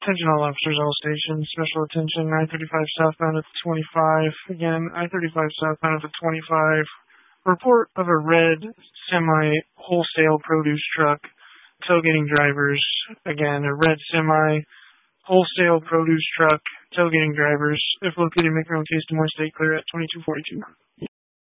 Attention all officers, all stations. Special attention, I-35 southbound at the 25. Again, I-35 southbound at the 25. Report of a red semi-wholesale produce truck tailgating drivers. Again, a red semi-wholesale produce truck tailgating drivers. If located, make your own case. Des Moines State clear at 2242.